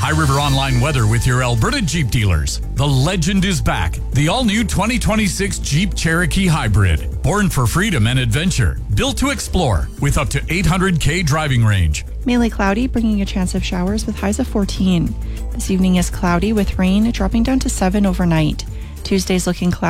High River Online weather with your Alberta Jeep dealers. The legend is back. The all-new 2026 Jeep Cherokee Hybrid. Born for freedom and adventure. Built to explore with up to 800K driving range. Mainly cloudy, bringing a chance of showers with highs of 14. This evening is cloudy with rain dropping down to 7 overnight. Tuesday's looking cloudy.